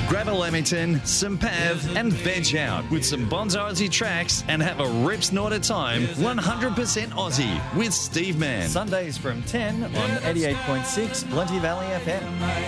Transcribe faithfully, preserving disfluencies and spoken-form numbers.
Grab a Lamington, some Pav and veg out with some Bonzo Aussie tracks and have a rip snort at time. one hundred percent Aussie with Steve Mann. Sundays from ten on eighty-eight point six Plenty Valley F M.